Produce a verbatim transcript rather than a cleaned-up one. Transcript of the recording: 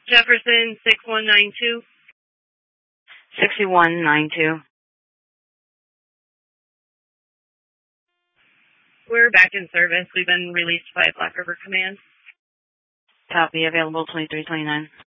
Jefferson, six one nine two. six one nine two. We're back in service. We've been released by Black River Command. Copy. Available twenty-three twenty-nine.